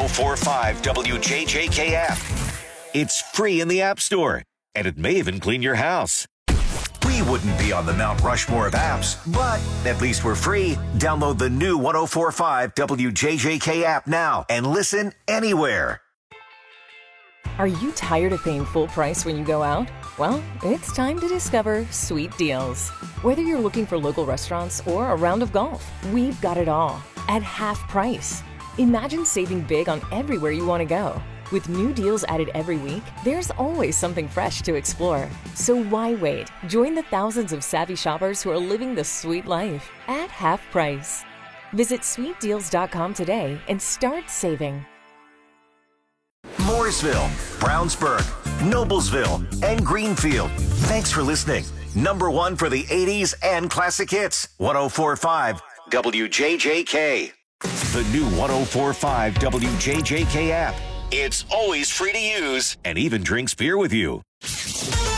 1045 WJJK app. It's free in the App Store, and it may even clean your house. We wouldn't be on the Mount Rushmore of apps, but at least we're free. Download the new 1045 WJJK app now and listen anywhere. Are you tired of paying full price when you go out? Well, it's time to discover Sweet Deals. Whether you're looking for local restaurants or a round of golf, we've got it all at half price. Imagine saving big on everywhere you want to go. With new deals added every week, there's always something fresh to explore. So why wait? Join the thousands of savvy shoppers who are living the sweet life at half price. Visit sweetdeals.com today and start saving. Mooresville, Brownsburg, Noblesville, and Greenfield. Thanks for listening. Number one for the 80s and classic hits. 1045 WJJK. The new 1045 WJJK app. It's always free to use and even drinks beer with you.